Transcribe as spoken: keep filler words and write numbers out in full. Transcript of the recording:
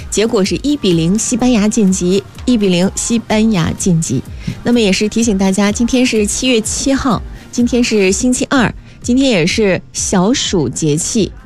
结果是一比零，西班牙晋级，一比零，西班牙晋级。那么也是提醒大家，今天是七月七号，今天是星期二，今天也是小暑节气。